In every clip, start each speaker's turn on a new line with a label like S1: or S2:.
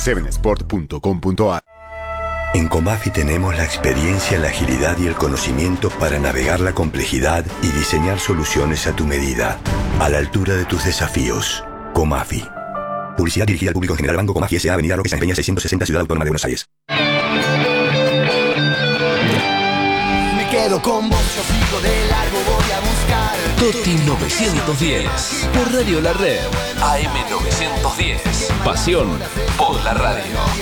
S1: 7sport.com.ar.
S2: En Comafi tenemos la experiencia, la agilidad y el conocimiento para navegar la complejidad y diseñar soluciones a tu medida, a la altura de tus desafíos. Comafi. Publicidad dirigida al público en general. Banco Comafi S.A. Avenida Roque Sáenz Peña 660, Ciudad Autónoma de Buenos Aires.
S3: Me quedo con vos, yo sigo de largo, voy a buscar
S4: Toti 910 por Radio La Red. AM 910. Pasión por la radio.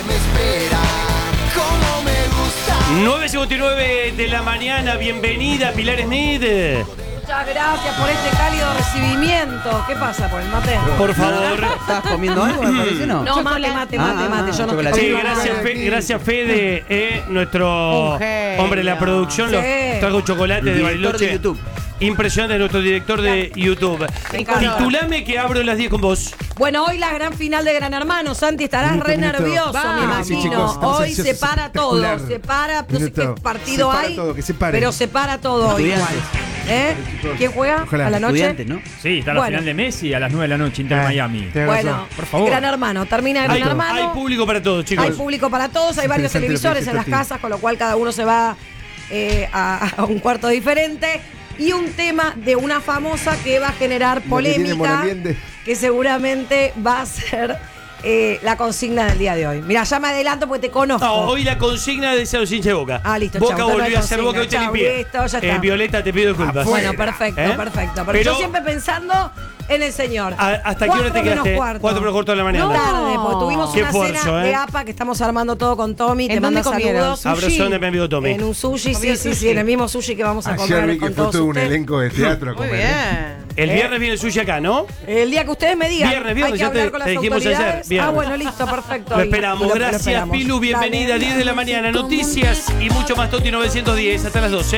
S5: 9:59 de la mañana. Bienvenida, Pilar Smith.
S6: Muchas gracias por este cálido recibimiento. ¿Qué pasa por el mate?
S5: Por favor.
S7: ¿Estás comiendo algo? Me parece, ¿no?
S6: No, mate. Yo no
S5: Sí, gracias Fede, nuestro hombre de la producción.
S6: Sí.
S5: Trajo chocolate de Bariloche.
S7: De YouTube.
S5: Impresionante, nuestro director de YouTube. Titulame que abro las 10 con vos.
S6: Bueno, hoy la gran final de Gran Hermano. Santi, estarás re nervioso, me imagino.
S8: Sí, chicos,
S6: hoy se para todo. Se para, no sé qué partido
S8: se para
S6: hay.
S8: todo, que se pare.
S6: Pero se para todo hoy igual. ¿Quién juega?
S8: Ojalá.
S6: ¿A la noche?
S7: ¿No?
S9: Sí, está la final de Messi a las 9 de la noche, Inter Miami.
S6: Bueno,
S9: por favor.
S6: Gran Hermano, termina Gran Hermano.
S5: Hay público para todos, chicos.
S6: Hay público para todos, hay varios televisores en las casas, con lo cual cada uno se va a un cuarto diferente. Y un tema de una famosa que va a generar polémica, que seguramente va a ser la consigna del día de hoy. Mira, ya me adelanto porque te conozco.
S5: No, hoy la consigna de ser los hinchas de Boca.
S6: Listo,
S5: Boca
S6: chau,
S5: volvió a ser Boca, hoy te limpié.
S6: Listo, ya está.
S5: Violeta, te pido disculpas.
S6: Bueno, perfecto. Pero yo siempre pensando en el señor.
S5: ¿Hasta qué hora te quedaste? 4 menos cuarto de la mañana.
S6: Tarde, porque tuvimos
S5: Qué
S6: una cena de APA que estamos armando todo con Tommy. Te mando saludos.
S5: Abrazón de mi amigo Tommy.
S6: En un sushi, sí, en el mismo sushi que vamos a comer.
S8: Ayer vi que
S6: con
S8: fue
S6: todos
S8: todo un
S6: ustedes.
S8: elenco de teatro a comer.
S6: Muy bien.
S5: El viernes viene el sushi acá, ¿no?
S6: El día que ustedes me digan.
S5: Viernes,
S6: hay que
S5: ya
S6: hablar con las
S5: te dijimos
S6: autoridades.
S5: ayer. Viernes.
S6: Bueno, listo, perfecto.
S5: Lo esperamos. Gracias, Pilu. Bienvenida.
S6: Dale.
S5: 10 de la mañana. Noticias y mucho más. Toti 910 hasta las 12.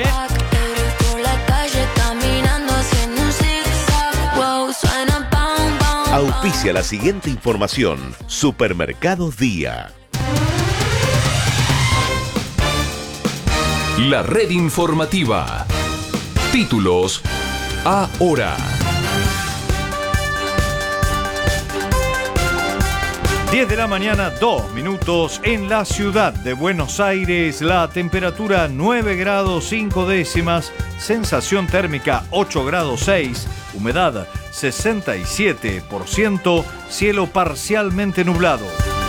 S10: Auspicia la siguiente información. Supermercados Día.
S4: La red informativa. Títulos ahora.
S11: 10 de la mañana, 2 minutos en la ciudad de Buenos Aires. La temperatura 9 grados 5 décimas, sensación térmica 8 grados 6, humedad 67%, cielo parcialmente nublado.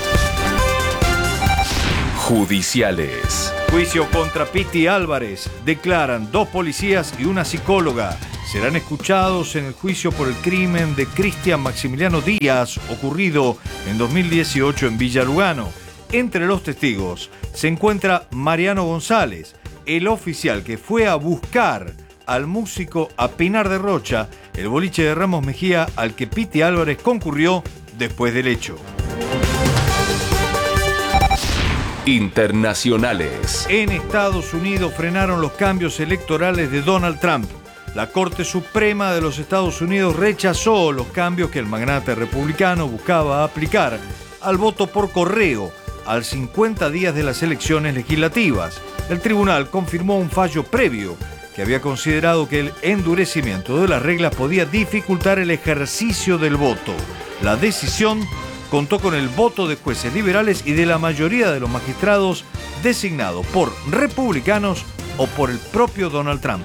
S4: Judiciales.
S11: Juicio contra Piti Álvarez. Declaran 2 policías y una psicóloga. Serán escuchados en el juicio por el crimen de Cristian Maximiliano Díaz, ocurrido en 2018 en Villa Lugano. Entre los testigos se encuentra Mariano González, el oficial que fue a buscar al músico a Pinar de Rocha, el boliche de Ramos Mejía al que Piti Álvarez concurrió después del hecho.
S4: Internacionales.
S11: En Estados Unidos frenaron los cambios electorales de Donald Trump. La Corte Suprema de los Estados Unidos rechazó los cambios que el magnate republicano buscaba aplicar al voto por correo al 50 días de las elecciones legislativas. El tribunal confirmó un fallo previo que había considerado que el endurecimiento de las reglas podía dificultar el ejercicio del voto. La decisión contó con el voto de jueces liberales y de la mayoría de los magistrados designados por republicanos o por el propio Donald Trump.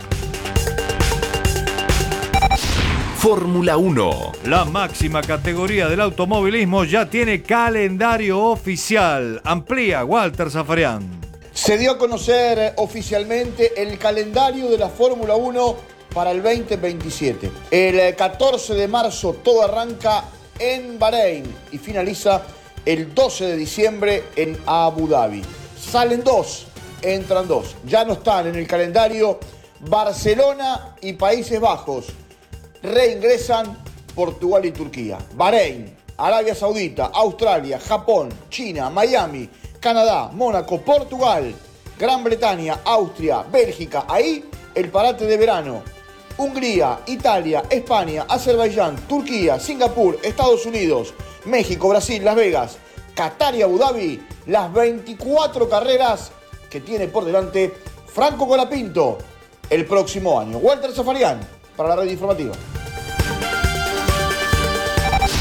S4: Fórmula 1.
S11: La máxima categoría del automovilismo ya tiene calendario oficial. Amplía Walter Zafarian.
S12: Se dio a conocer oficialmente el calendario de la Fórmula 1 para el 2027. El 14 de marzo todo arranca en Bahrein y finaliza el 12 de diciembre en Abu Dhabi. Salen 2, entran 2. Ya no están en el calendario Barcelona y Países Bajos. Reingresan Portugal y Turquía. Bahrein, Arabia Saudita, Australia, Japón, China, Miami, Canadá, Mónaco, Portugal, Gran Bretaña, Austria, Bélgica. Ahí el parate de verano. Hungría, Italia, España, Azerbaiyán, Turquía, Singapur, Estados Unidos, México, Brasil, Las Vegas, Qatar y Abu Dhabi. Las 24 carreras que tiene por delante Franco Colapinto el próximo año. Walter Zafarian para la red informativa.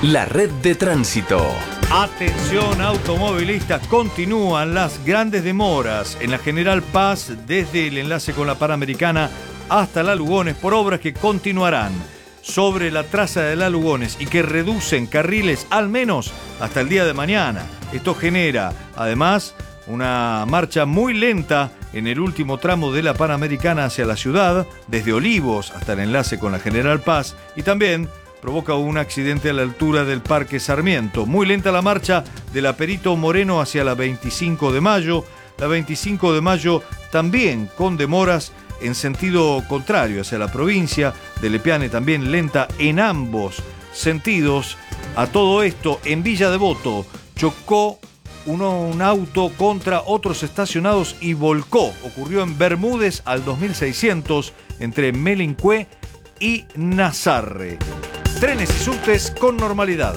S4: La red de tránsito.
S11: Atención automovilistas, continúan las grandes demoras en la General Paz desde el enlace con la Panamericana hasta la Lugones por obras que continuarán sobre la traza de la Lugones y que reducen carriles al menos hasta el día de mañana. Esto genera además una marcha muy lenta en el último tramo de la Panamericana hacia la ciudad, desde Olivos hasta el enlace con la General Paz, y también provoca un accidente a la altura del Parque Sarmiento. Muy lenta la marcha de la Perito Moreno hacia la 25 de mayo. La 25 de mayo también con demoras en sentido contrario hacia la provincia. De Lepiane también lenta en ambos sentidos. A todo esto, en Villa Devoto chocó un auto contra otros estacionados y volcó. Ocurrió en Bermúdez al 2600 entre Melincue y Nazarre. Trenes y subtes con normalidad.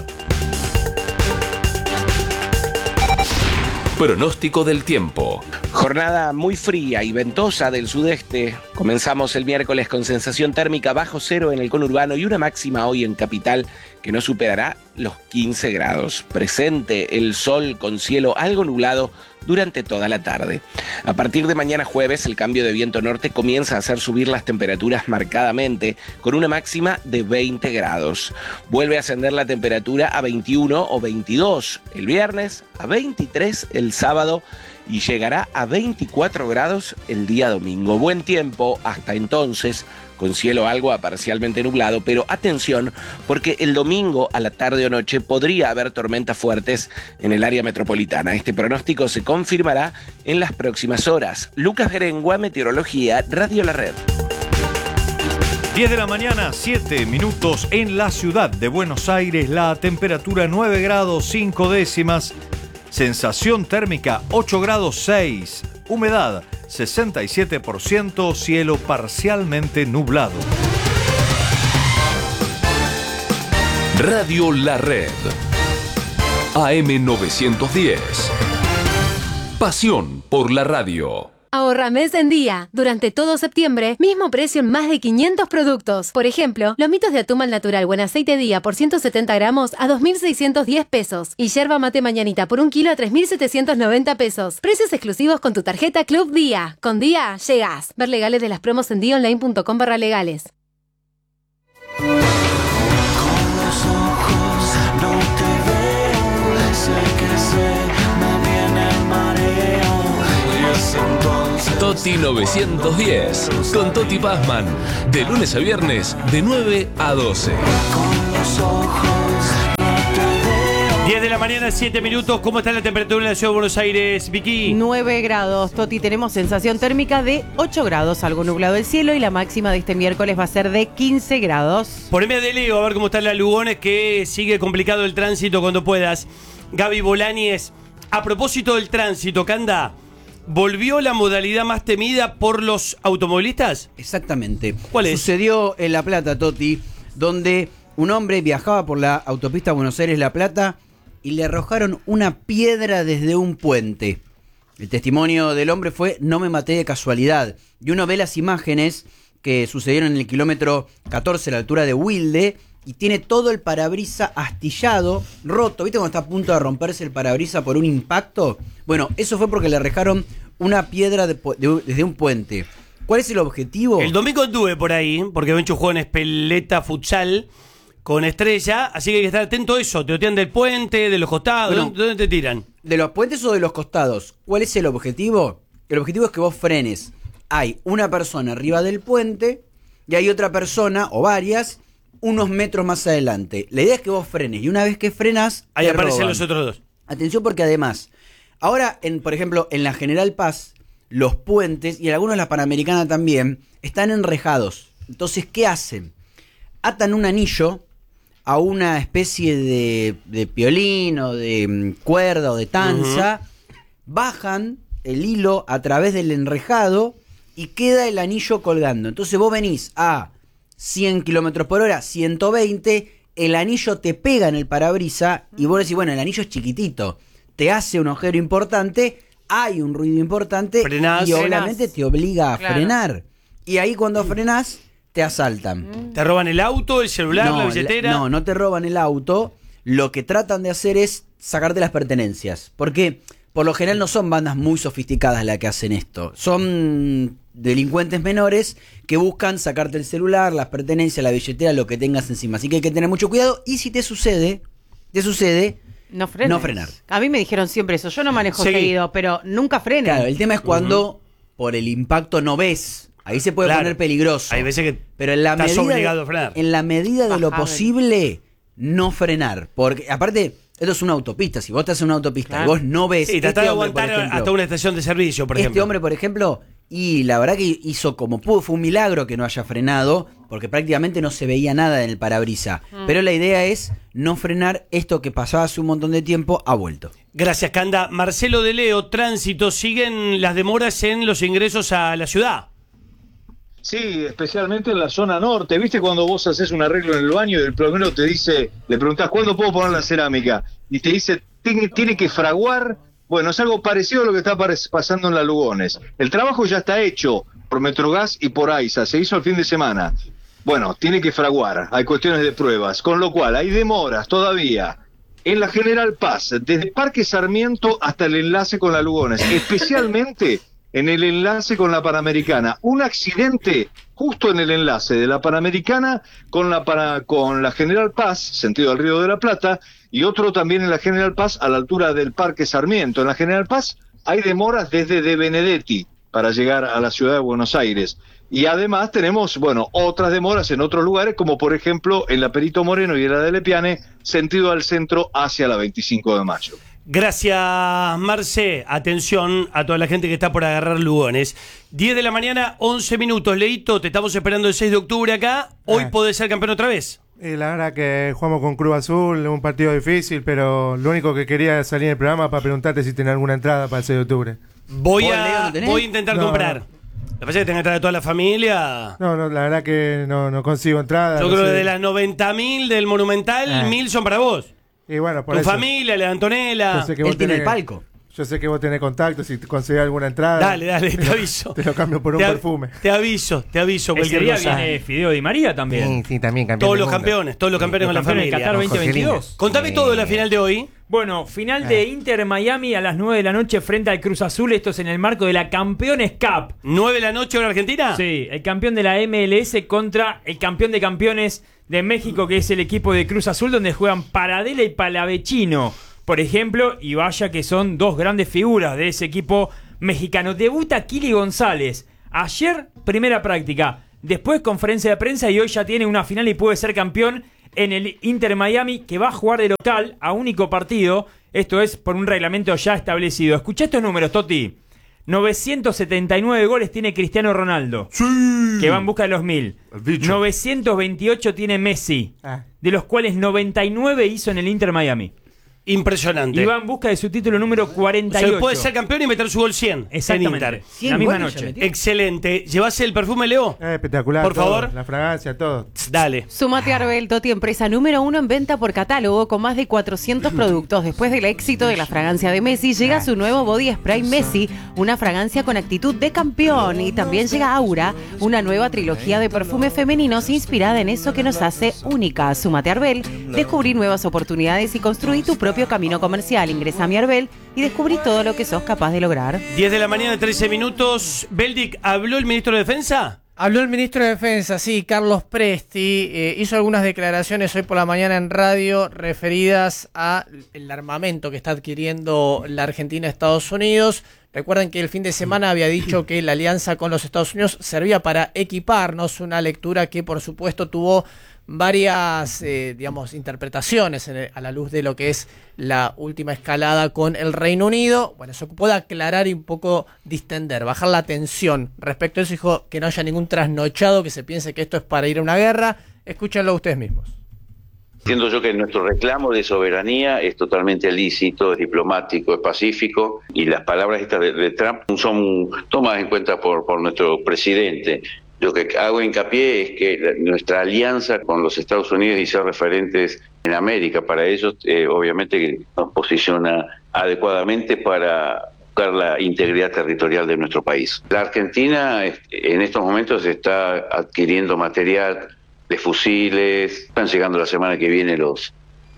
S4: Pronóstico del tiempo.
S1: Jornada muy fría y ventosa del sudeste. Comenzamos el miércoles con sensación térmica bajo cero en el conurbano y una máxima hoy en capital que no superará los 15 grados. Presente el sol con cielo algo nublado durante toda la tarde. A partir de mañana jueves, el cambio de viento norte comienza a hacer subir las temperaturas marcadamente, con una máxima de 20 grados. Vuelve a ascender la temperatura a 21 o 22 el viernes, a 23 el sábado y llegará a 24 grados el día domingo. Buen tiempo hasta entonces, con cielo algo a parcialmente nublado, pero atención porque el domingo a la tarde o noche podría haber tormentas fuertes en el área metropolitana. Este pronóstico se confirmará en las próximas horas. Lucas Gerengua, Meteorología, Radio La Red.
S11: 10 de la mañana, 7 minutos en la ciudad de Buenos Aires. La temperatura 9 grados 5 décimas. Sensación térmica 8 grados 6. Humedad 67%, cielo parcialmente nublado.
S4: Radio La Red. AM 910. Pasión por la radio.
S8: Ahorra mes en día. Durante todo septiembre, mismo precio en más de 500 productos. Por ejemplo, lomitos de atún al natural buen aceite día por 170 gramos a 2.610 pesos. Y yerba mate mañanita por 1 kilo a 3.790 pesos. Precios exclusivos con tu tarjeta Club Día. Con Día, llegás. Ver legales de las promos en diaonline.com/legales.
S4: Toti 910 con Toti Pazman, de lunes a viernes de 9 a 12.
S5: 10 de la mañana, 7 minutos. ¿Cómo está la temperatura en la ciudad de Buenos Aires, Vicky?
S7: 9 grados, Toti. Tenemos sensación térmica de 8 grados, algo nublado el cielo, y la máxima de este miércoles va a ser de 15 grados.
S5: Poneme de Leo a ver cómo están las Lugones, que sigue complicado el tránsito cuando puedas. Gaby Bolañez, a propósito del tránsito, Canda, ¿volvió la modalidad más temida por los automovilistas?
S13: Exactamente.
S5: ¿Cuál es?
S13: Sucedió en La Plata, Toti, donde un hombre viajaba por la autopista Buenos Aires-La Plata y le arrojaron una piedra desde un puente. El testimonio del hombre fue: no me maté de casualidad. Y uno ve las imágenes que sucedieron en el kilómetro 14 a la altura de Wilde y tiene todo el parabrisas astillado, roto. ¿Viste cuando está a punto de romperse el parabrisas por un impacto? Bueno, eso fue porque le arrojaron una piedra desde un puente. ¿Cuál es el objetivo?
S5: El domingo anduve por ahí, porque Bencho jugó en Espeleta Futsal con Estrella, así que hay que estar atento a eso. Te lo tiran del puente, de los costados.
S13: Bueno,
S5: ¿de dónde te tiran?
S13: ¿De los puentes o de los costados? ¿Cuál es el objetivo? El objetivo es que vos frenes. Hay una persona arriba del puente y hay otra persona, o varias, unos metros más adelante. La idea es que vos frenes, y una vez que frenás,
S5: ahí aparecen los otros dos.
S13: Atención, porque además, ahora, por ejemplo, en la General Paz, los puentes, y en algunos de la Panamericana también, están enrejados. Entonces, ¿qué hacen? Atan un anillo a una especie de piolín o de cuerda o de tanza, bajan el hilo a través del enrejado y queda el anillo colgando. Entonces vos venís a 100 kilómetros por hora, 120, el anillo te pega en el parabrisas y vos decís, bueno, el anillo es chiquitito, te hace un agujero importante, hay un ruido importante, frenás, y obviamente te obliga a frenar. Y ahí cuando frenás, te asaltan.
S5: ¿Te roban el auto, el celular, la billetera?
S13: No te roban el auto. lo que tratan de hacer es sacarte las pertenencias. Porque por lo general no son bandas muy sofisticadas las que hacen esto. Son delincuentes menores que buscan sacarte el celular, las pertenencias, la billetera, lo que tengas encima. Así que hay que tener mucho cuidado. Y si te sucede, no frenar.
S7: A mí me dijeron siempre eso. Yo no manejo seguido, pero nunca frenen.
S13: Claro, el tema es cuando por el impacto no ves. Ahí se puede poner peligroso.
S5: Hay veces que
S13: pero en la
S5: estás obligado a frenar.
S13: En la medida de lo posible, no frenar. Porque, aparte, esto es una autopista. Si vos estás en una autopista y vos no ves...
S5: Sí, tratás de aguantar hasta una estación de servicio, por ejemplo.
S13: Este hombre, por ejemplo, y la verdad que hizo como pudo. Fue un milagro que no haya frenado, porque prácticamente no se veía nada en el parabrisa. Pero la idea es no frenar. Esto que pasaba hace un montón de tiempo ha vuelto.
S5: Gracias, Canda. Marcelo de Leo, tránsito. ¿Siguen las demoras en los ingresos a la ciudad?
S14: Sí, especialmente en la zona norte. ¿Viste cuando vos haces un arreglo en el baño y el plomero te dice, le preguntás, ¿cuándo puedo poner la cerámica? Y te dice, tiene que fraguar. Bueno, es algo parecido a lo que está pasando en la Lugones. El trabajo ya está hecho por Metrogas y por AISA, se hizo el fin de semana. Bueno, tiene que fraguar, hay cuestiones de pruebas, con lo cual hay demoras todavía en la General Paz, desde Parque Sarmiento hasta el enlace con la Lugones, especialmente en el enlace con la Panamericana. Un accidente justo en el enlace de la Panamericana con la General Paz, sentido al Río de la Plata, y otro también en la General Paz a la altura del Parque Sarmiento. En la General Paz hay demoras desde De Benedetti para llegar a la ciudad de Buenos Aires. Y además tenemos, otras demoras en otros lugares, como por ejemplo en la Perito Moreno y en la de Lepiane, sentido al centro hacia la 25 de mayo.
S5: Gracias, Marce. Atención a toda la gente que está por agarrar Lugones. 10 de la mañana, 11 minutos. Leito, te estamos esperando el 6 de octubre acá. Hoy podés ser campeón otra vez.
S15: Y la verdad que jugamos con Cruz Azul, un partido difícil, pero lo único que quería es salir en el programa para preguntarte si tenés alguna entrada para el 6 de octubre.
S5: Voy a intentar comprar. Lo que pasa es que tenés que entrar de toda la familia.
S15: No, la verdad que no consigo entrada.
S5: Yo creo que de las 90.000 del Monumental, 1.000 son para vos.
S15: Y bueno, por
S5: tu
S15: eso.
S5: familia, la Antonella.
S13: Él tiene el palco.
S15: Yo sé que vos tenés contacto, si conseguís alguna entrada.
S5: Dale, te aviso.
S15: Te lo cambio por un perfume.
S5: Te aviso.
S9: Ese día viene Fideo Di María también.
S15: Sí, también campeón.
S5: Todos los campeones con la familia.
S9: Qatar 2022.
S5: Contame todo de la final de hoy.
S9: Bueno, final de Inter Miami a las 9 de la noche frente al Cruz Azul. Esto es en el marco de la Campeones Cup.
S5: ¿9 de la noche hora Argentina?
S9: Sí, el campeón de la MLS contra el campeón de campeones de México, que es el equipo de Cruz Azul, donde juegan Paradela y Palavecino, por ejemplo, y vaya que son dos grandes figuras de ese equipo mexicano. Debuta Kili González. Ayer, primera práctica. Después, conferencia de prensa, y hoy ya tiene una final y puede ser campeón en el Inter Miami, que va a jugar de local a único partido. Esto es por un reglamento ya establecido. Escuchá estos números, Toti. 979 goles tiene Cristiano Ronaldo, que va en busca de los 1000. 928 tiene Messi, de los cuales 99 hizo en el Inter Miami.
S5: Impresionante.
S9: Y va en busca de su título número 48.
S5: Se puede ser campeón y meter su gol 100.
S9: Exactamente.
S5: En Inter.
S9: 100 la misma noche.
S5: Excelente. ¿Llevas el perfume, Leo?
S15: Espectacular.
S5: Por favor.
S15: La fragancia, todo.
S5: Dale.
S7: Sumate a Arbel, Toti, empresa número 1 en venta por catálogo con más de 400 productos. Después del éxito de la fragancia de Messi, llega su nuevo Body Spray Messi, una fragancia con actitud de campeón. Y también llega Aura, una nueva trilogía de perfumes femeninos inspirada en eso que nos hace única. Sumate a Arbel, descubrí nuevas oportunidades y construí tu propio camino comercial. Ingresa a mi Arbel y descubrí todo lo que sos capaz de lograr.
S5: 10 de la mañana, 13 minutos. Beldic, ¿habló el ministro de Defensa?
S16: Habló el ministro de Defensa, sí, Carlos Presti. Hizo algunas declaraciones hoy por la mañana en radio referidas al armamento que está adquiriendo la Argentina a Estados Unidos. Recuerden que el fin de semana había dicho que la alianza con los Estados Unidos servía para equiparnos, una lectura que por supuesto tuvo varias, interpretaciones a la luz de lo que es la última escalada con el Reino Unido. Bueno, eso puede aclarar y un poco distender, bajar la tensión respecto a eso. Dijo que no haya ningún trasnochado que se piense que esto es para ir a una guerra. Escúchenlo ustedes mismos.
S17: Entiendo yo que nuestro reclamo de soberanía es totalmente lícito, es diplomático, es pacífico, y las palabras estas de Trump son tomadas en cuenta por nuestro presidente. Lo que hago hincapié es que nuestra alianza con los Estados Unidos y ser referentes en América para ellos, obviamente nos posiciona adecuadamente para buscar la integridad territorial de nuestro país. La Argentina en estos momentos está adquiriendo material de fusiles, están llegando la semana que viene los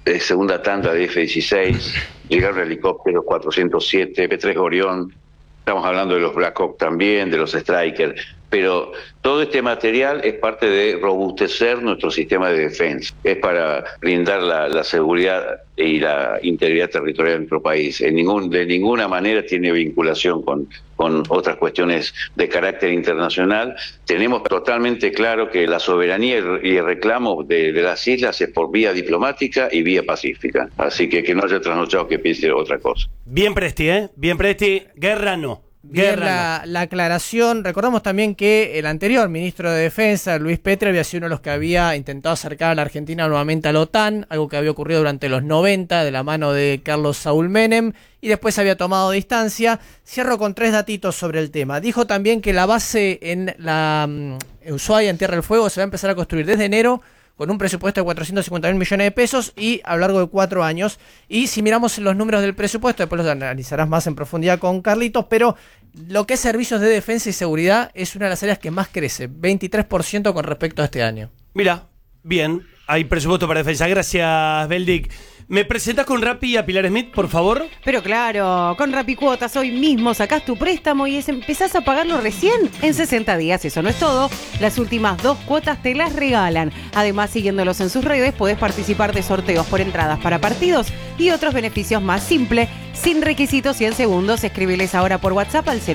S17: segunda tanda de F-16, llegaron helicópteros 407, P-3 Orión, estamos hablando de los Black Hawk también, de los Stryker, pero todo este material es parte de robustecer nuestro sistema de defensa, es para brindar la seguridad y la integridad territorial de nuestro país. De ninguna manera tiene vinculación con otras cuestiones de carácter internacional. Tenemos totalmente claro que la soberanía y el reclamo de las islas es por vía diplomática y vía pacífica. Así que no haya trasnochado que piense otra cosa.
S5: Bien Presti, ¿eh? Bien Presti. Guerra no.
S16: Bien la aclaración. Recordamos también que el anterior ministro de Defensa, Luis Petri, había sido uno de los que había intentado acercar a la Argentina nuevamente a la OTAN, algo que había ocurrido durante los 90 de la mano de Carlos Saúl Menem, y después había tomado distancia. Cierro con 3 datitos sobre el tema. Dijo también que la base en Ushuaia, en Tierra del Fuego, se va a empezar a construir desde enero, con un presupuesto de 450.000 millones de pesos y a lo largo de 4 años. Y si miramos los números del presupuesto, después los analizarás más en profundidad con Carlitos, pero lo que es servicios de defensa y seguridad es una de las áreas que más crece, 23% con respecto a este año.
S5: Mira, bien, hay presupuesto para defensa. Gracias, Beldic. ¿Me presentás con Rappi a Pilar Smith, por favor?
S7: Pero claro, con Rappi Cuotas hoy mismo sacás tu préstamo y empezás a pagarlo recién en 60 días. Eso no es todo, las últimas 2 cuotas te las regalan. Además, siguiéndolos en sus redes, podés participar de sorteos por entradas para partidos y otros beneficios más simples, sin requisitos y en segundos. Escribiles ahora por WhatsApp al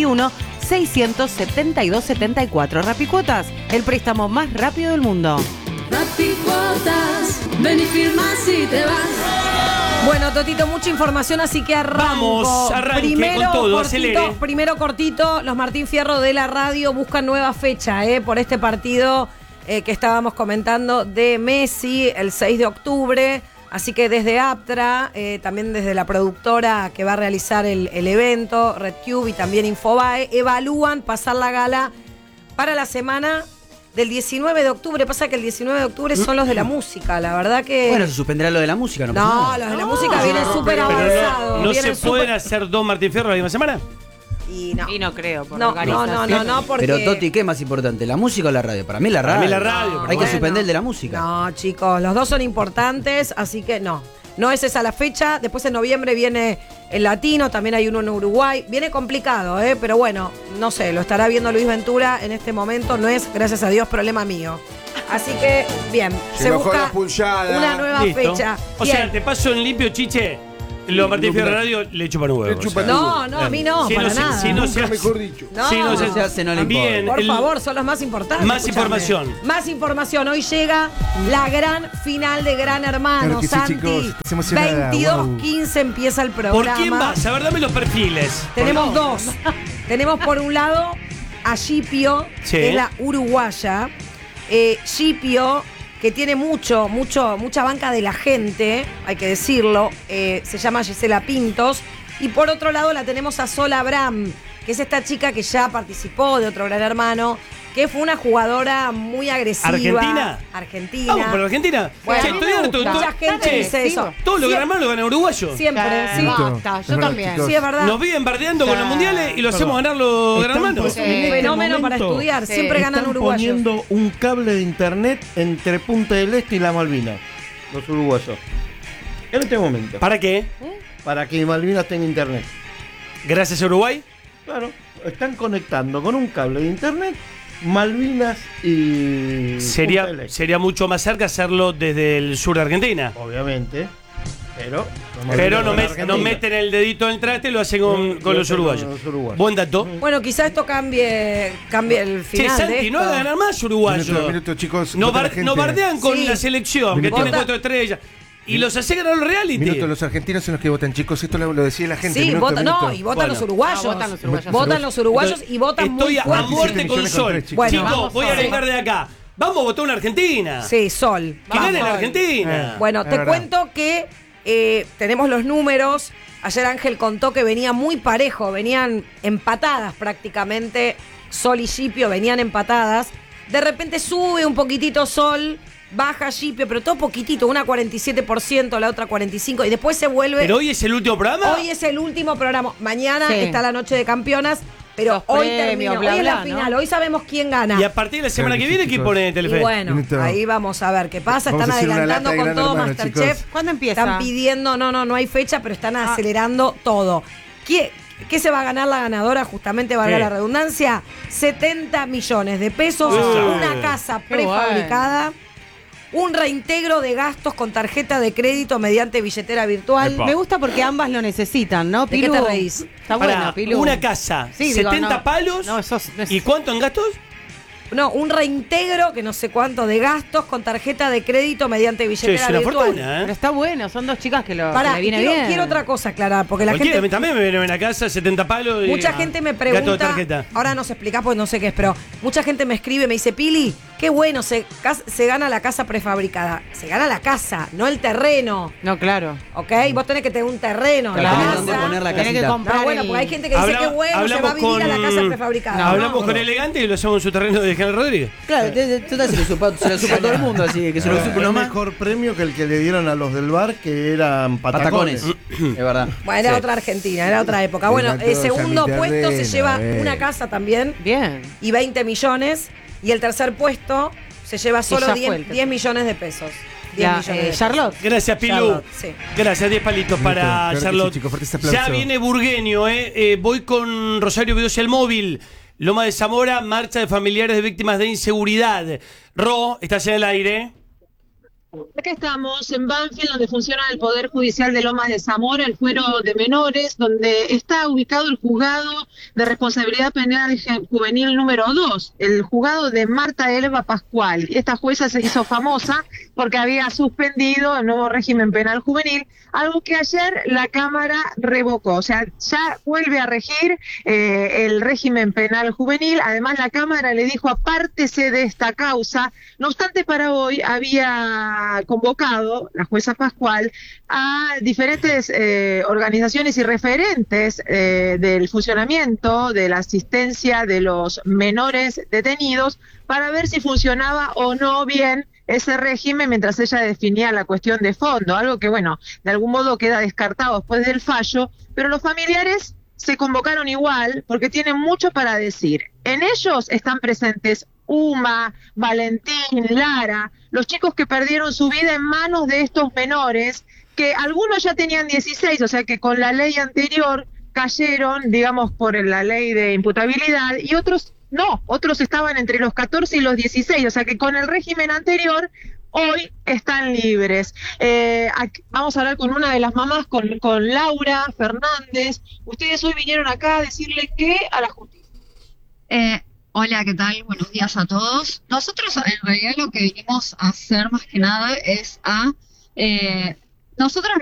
S7: 0221-672-74. Rappi Cuotas, el préstamo más rápido del mundo.
S18: Rappi Cuotas, ven y firma si te vas.
S6: Bueno, Totito, mucha información, así que arranco.
S5: Vamos, arranque con todo, acelere.
S6: Primero cortito, los Martín Fierro de la radio buscan nueva fecha por este partido que estábamos comentando de Messi, el 6 de octubre. Así que desde Aptra, también desde la productora que va a realizar el evento, RedTube y también Infobae, evalúan pasar la gala para la semana del 19 de octubre. Pasa que el 19 de octubre son los de la música, la verdad que...
S13: Bueno, se suspenderá lo de la música, ¿no?
S6: No, los de la música vienen súper avanzados.
S5: ¿No se pueden hacer 2 Martín Fierro la misma semana?
S6: Y no
S7: creo, por
S6: no, porque...
S13: Pero Toti, ¿qué es más importante, la música o la radio? Para mí la radio.
S5: Para mí la radio.
S13: Hay que suspender el de la música.
S6: No, chicos, los dos son importantes, así que no es esa la fecha. Después en noviembre viene el latino, también hay uno en Uruguay. Viene complicado, pero bueno, no sé, lo estará viendo Luis Ventura en este momento. No es, gracias a Dios, problema mío. Así que, bien, se busca una nueva fecha.
S5: O sea, te paso en limpio, Chiche. Lo Martín Fierro Radio le chupan huevos.
S6: No, a mí no, para nada.
S5: Mejor dicho.
S6: Bien, por favor, son los más importantes.
S5: Más información.
S6: Más información. Hoy llega la gran final de Gran Hermano,
S15: claro
S6: Santi.
S15: Sí, chicos,
S6: 22:15 empieza el programa.
S5: ¿Por quién vas? A ver, dame los perfiles.
S6: Tenemos 2. Tenemos por un lado a Shipio, que es la uruguaya. Shipio, que tiene mucha banca de la gente, hay que decirlo, se llama Gisela Pintos. Y por otro lado la tenemos a Sol Abraham, que es esta chica que ya participó de otro Gran Hermano, que fue una jugadora muy agresiva.
S5: ¿Argentina?
S6: Argentina.
S5: Vamos por Argentina.
S6: Bueno,
S5: estoy harto.
S6: Mucha gente dice eso.
S5: Todos los Gran Hermanos ganan uruguayos.
S6: Siempre, sí.
S7: Basta, yo también.
S6: Sí, es verdad.
S5: Nos viven bardeando con los mundiales y lo hacemos ganar los Gran Hermanos.
S6: Fenómeno para estudiar. Siempre ganan uruguayos.
S19: Están poniendo un cable de internet entre Punta del Este y la Malvinas. Los uruguayos. En este momento.
S5: ¿Para qué?
S19: Para que Malvinas tenga internet.
S5: ¿Gracias a Uruguay?
S19: Claro. Están conectando con un cable de internet Malvinas y...
S5: Sería mucho más cerca hacerlo desde el sur de Argentina.
S19: Obviamente.
S5: Pero no meten el dedito en el traste y lo hacen con los uruguayos. Buen dato.
S6: Bueno, quizá esto cambie el final.
S5: Sí, Santi, no va a ganar más uruguayos.
S15: Minuto, chicos.
S5: Nos bardean con la selección, que tiene 4 estrellas. Y los hace ganar los reality.
S15: Minuto, los argentinos son los que votan, chicos. Esto lo decía la gente.
S6: Sí, votan los uruguayos. Votan los uruguayos y votan muy fuerte.
S5: Estoy a muerte con Sol. Chicos, voy a vengar de acá. Vamos a votar una Argentina.
S6: Sí, Sol.
S5: Que gane la Argentina.
S6: Bueno, te cuento que tenemos los números. Ayer Ángel contó que venía muy parejo. Venían empatadas prácticamente. Sol y Shipio venían empatadas. De repente sube un poquitito Sol. Baja Shipio, pero todo poquitito, una 47%, la otra 45%, y después se vuelve...
S5: ¿Pero hoy es el último programa?
S6: Hoy es el último programa. Mañana está la Noche de Campeonas. Pero
S7: Los
S6: hoy
S7: premios,
S6: terminó,
S7: bla,
S6: hoy es la
S7: bla, ¿no?
S6: final, hoy sabemos quién gana.
S5: Y a partir de la semana que viene, ¿quién pone Telefe?
S6: Y bueno, ahí vamos a ver qué pasa.
S15: Vamos
S6: Están
S15: a hacer una
S6: adelantando
S15: lata de
S6: con
S15: Gran
S6: todo
S15: Hermano,
S6: Masterchef.
S15: chicos.
S7: ¿Cuándo empieza?
S6: Están pidiendo, no hay fecha, pero están acelerando todo. ¿Qué se va a ganar la ganadora? Justamente valga la redundancia. 70 millones de pesos, una casa prefabricada. Un reintegro de gastos con tarjeta de crédito mediante billetera virtual.
S7: Me gusta porque ambas lo necesitan, ¿no,
S6: ¿De
S7: Pilu?
S6: qué te reís?
S7: Está
S5: Pará,
S7: buena, Pilu.
S5: una casa,
S7: Sí,
S5: 70
S7: digo, no.
S5: palos.
S7: No, eso es-
S5: ¿Y cuánto en gastos?
S6: No, un reintegro, que no sé cuánto, de gastos con tarjeta de crédito mediante billetera virtual.
S7: Pero está bueno, son dos chicas que,
S6: Pará,
S7: que le viene
S6: quiero,
S7: bien.
S6: quiero otra cosa aclarar, porque la
S5: Cualquiera,
S6: gente...
S5: a mí también me viene una casa, 70 palos. Y
S6: Mucha gente me
S5: gasto de
S6: pregunta,
S5: tarjeta.
S6: ahora nos explicás porque no sé qué es, pero mucha gente me escribe, me dice, Pili, qué bueno, se gana la casa prefabricada. Se gana la casa, no el terreno.
S7: No, claro.
S6: ¿Ok? Vos tenés que tener un terreno, la
S13: Claro,
S6: casa.
S13: ¿dónde poner la
S6: Tenés que
S13: casita?
S6: comprar. No, bueno, porque hay gente que dice, qué bueno, se va a vivir a la casa prefabricada.
S5: Hablamos
S6: No,
S5: con
S6: no.
S5: Elegante y lo hacemos en su terreno de General Rodríguez.
S13: Claro, total se lo supo todo el mundo, así que se lo supo
S19: Un
S13: nomás.
S19: mejor premio que el que le dieron a los del bar, que eran patacones.
S13: Es verdad.
S6: Bueno, era otra Argentina, era otra época. Bueno,
S19: Era todo
S6: segundo
S19: San
S6: puesto se
S19: Terreno,
S6: lleva una casa también.
S7: Bien.
S6: Y 20 millones. Y el tercer puesto se lleva solo
S7: ya fue el
S6: 10 millones de pesos. 10
S7: Ya,
S6: millones de pesos.
S7: Charlotte.
S5: Gracias, Pilu.
S6: Charlotte, sí.
S5: Gracias, 10 palitos para
S15: Claro que sí,
S5: Charlotte.
S15: chicos, fuerte ese aplauso.
S5: Ya viene Burgueño, voy con Rosario Bedoya el móvil. Loma de Zamora, marcha de familiares de víctimas de inseguridad. Ro, estás en el aire.
S20: Acá estamos en Banfield, donde funciona el Poder Judicial de Lomas de Zamora, el fuero de menores, donde está ubicado el juzgado de responsabilidad penal juvenil número 2, el juzgado de Marta Elba Pascual. Esta jueza se hizo famosa porque había suspendido el nuevo régimen penal juvenil, algo que ayer la Cámara revocó. O sea, ya vuelve a regir el régimen penal juvenil. Además, la Cámara le dijo apártese de esta causa. No obstante, para hoy había convocado la jueza Pascual a diferentes organizaciones y referentes del funcionamiento, de la asistencia de los menores detenidos, para ver si funcionaba o no bien ese régimen mientras ella definía la cuestión de fondo, algo que, bueno, de algún modo queda descartado después del fallo, pero los familiares se convocaron igual porque tienen mucho para decir. En ellos están presentes Uma, Valentín, Lara, los chicos que perdieron su vida en manos de estos menores, que algunos ya tenían 16, o sea que con la ley anterior cayeron, digamos, por la ley de imputabilidad, y otros no, otros estaban entre los 14 y los 16, o sea que con el régimen anterior hoy están libres. Vamos a hablar con una de las mamás, con Laura Fernández. Ustedes hoy vinieron acá a decirle que a la justicia.
S21: Hola, ¿qué tal? Buenos días a todos. Nosotros en realidad lo que vinimos a hacer más que nada es nosotros